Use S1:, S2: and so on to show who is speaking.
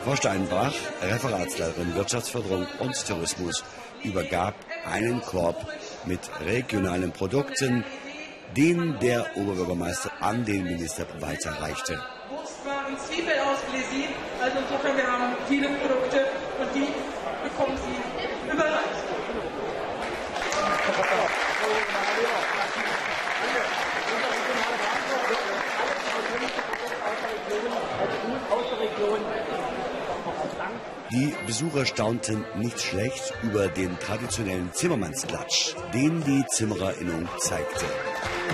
S1: Frau Steinbach, Referatsleiterin Wirtschaftsförderung und Tourismus, übergab einen Korb mit regionalen Produkten, den der Oberbürgermeister an den Minister weiterreichte.
S2: Wurstwaren, Zwiebel aus Glesin, also insofern, wir haben viele Produkte und die bekommen Sie überreicht.
S1: Die Besucher staunten nicht schlecht über den traditionellen Zimmermannsklatsch, den die Zimmererinnung zeigte.